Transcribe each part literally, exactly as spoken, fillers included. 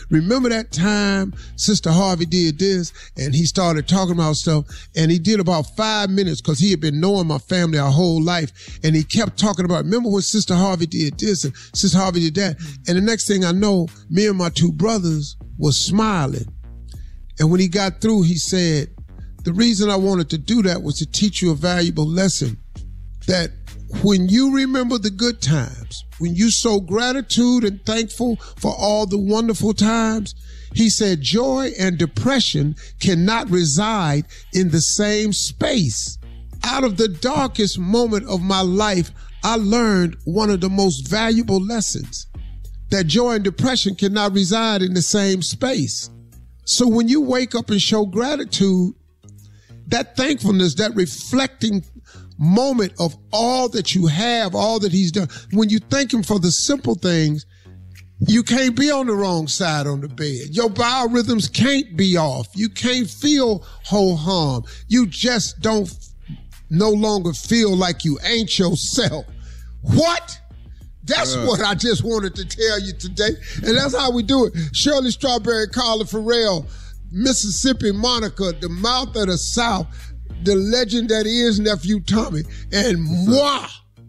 remember that time Sister Harvey did this, and he started talking about stuff, and he did about five minutes because he had been knowing my family our whole life, and he kept talking about, remember when Sister Harvey did this and Sister Harvey did that, and the next thing I know, me and my two brothers was smiling. And when he got through, he said, the reason I wanted to do that was to teach you a valuable lesson, that when you remember the good times, when you show gratitude and thankful for all the wonderful times, he said joy and depression cannot reside in the same space. Out of the darkest moment of my life, I learned one of the most valuable lessons, that joy and depression cannot reside in the same space. So when you wake up and show gratitude, that thankfulness, that reflecting moment of all that you have, all that he's done, when you thank him for the simple things, you can't be on the wrong side on the bed. Your biorhythms can't be off. You can't feel ho-hum. You just don't no longer feel like you ain't yourself. What? That's uh, what I just wanted to tell you today. And that's how we do it. Shirley Strawberry, Carla Farrell, Mississippi Monica, the mouth of the South, the legend that is Nephew Tommy, and moi.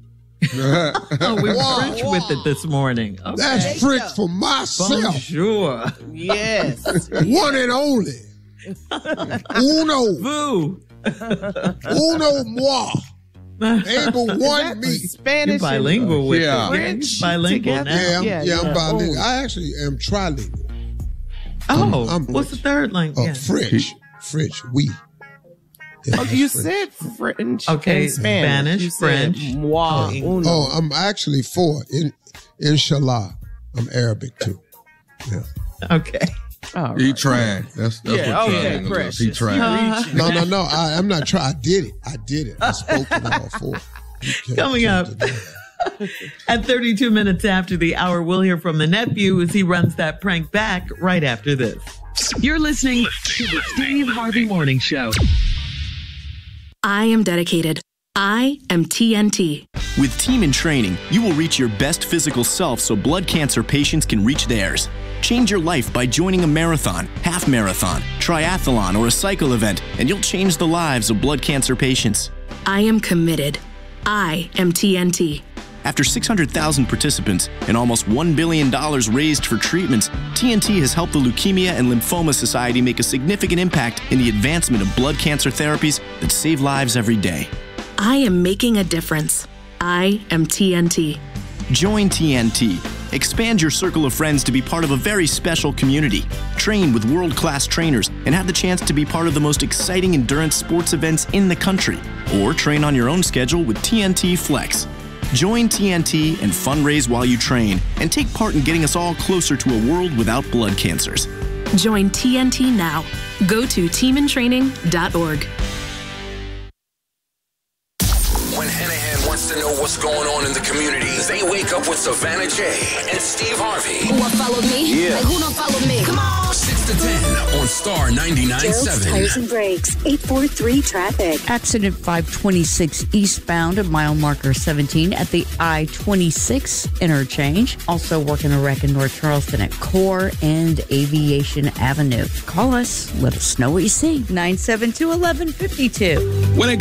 Oh, we were French moi. with it this morning. Okay. That's French for myself. Bonjour. Yes. One and only. Uno. Vous. Uno moi. Ain't but one me. You're Spanish bilingual with yeah. it. French Bilingual together? now. Yeah, I'm, Yeah, yeah, I'm yeah. bilingual. Oh. I actually am trilingual. Oh, I'm- I'm what's the French. third language? Uh, Yeah. French. French, oui. Yeah, Oh, you French. said French Okay, and Spanish. Spanish, You said French. moi, Oh, uno. Oh, I'm actually four. In, inshallah. I'm Arabic too. Yeah. Okay. All He right. trying. That's, that's Yeah, what okay, trying is. precious. He trying. Uh, No, no, no. I, I'm not trying. I did it. I did it. I spoke to all four. You can't- Coming can't up. deny it. At thirty-two minutes after the hour, we'll hear from the nephew as he runs that prank back right after this. You're listening to the Steve Harvey Morning Show. I am dedicated. I am T N T. With Team in Training, you will reach your best physical self so blood cancer patients can reach theirs. Change your life by joining a marathon, half marathon, triathlon, or a cycle event, and you'll change the lives of blood cancer patients. I am committed. I am T N T. After six hundred thousand participants and almost one billion dollars raised for treatments, T N T has helped the Leukemia and Lymphoma Society make a significant impact in the advancement of blood cancer therapies that save lives every day. I am making a difference. I am T N T. Join T N T. Expand your circle of friends to be part of a very special community. Train with world-class trainers and have the chance to be part of the most exciting endurance sports events in the country. Or train on your own schedule with T N T Flex. Join T N T and fundraise while you train and take part in getting us all closer to a world without blood cancers. Join T N T now. Go to team in training dot org. When Hanahan wants to know what's going on in the community, they wake up with Savannah J and Steve Harvey. Who followed me? Yeah. Like, who don't follow me? Come on. six to ten on Star ninety-nine point Gerald's seven. Tires and Brakes, eight forty-three traffic. Accident five twenty-six eastbound at mile marker seventeen at the I twenty-six interchange. Also working a wreck in North Charleston at Core and Aviation Avenue. Call us. Let us know what you see. nine seven two, one one five two. When it